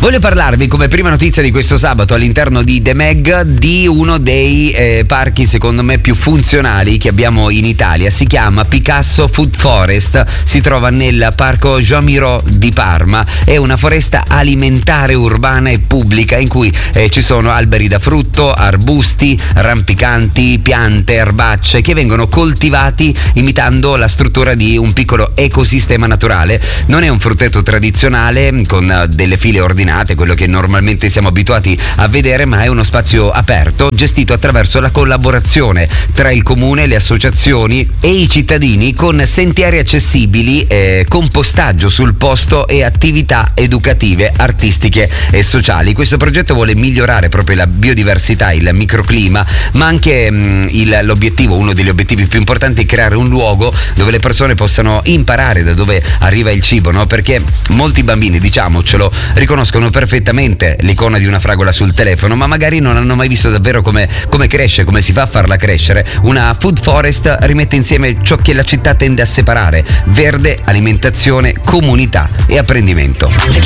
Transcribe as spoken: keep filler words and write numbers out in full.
Voglio parlarvi come prima notizia di questo sabato all'interno di The Mag di uno dei eh, parchi secondo me più funzionali che abbiamo in Italia. Si chiama Picasso Food Forest, si trova nel parco Jean Miro di Parma. È una foresta alimentare urbana e pubblica in cui eh, ci sono alberi da frutto, arbusti, rampicanti, piante, erbacce che vengono coltivati imitando la struttura di un piccolo ecosistema naturale. Non è un frutteto tradizionale con delle file ordinate, quello che normalmente siamo abituati a vedere, ma è uno spazio aperto gestito attraverso la collaborazione tra il comune, le associazioni e i cittadini, con sentieri accessibili, eh, compostaggio sul posto e attività educative, artistiche e sociali. Questo progetto vuole migliorare proprio la biodiversità, il microclima, ma anche mh, il, l'obiettivo, uno degli obiettivi più importanti è creare un luogo dove le persone possano imparare da dove arriva il cibo, no? Perché molti bambini, diciamocelo, riconoscono perfettamente l'icona di una fragola sul telefono, ma magari non hanno mai visto davvero come, come cresce, come si fa a farla crescere. Una food forest rimette insieme ciò che la città tende a separare: verde, alimentazione, comunità e apprendimento.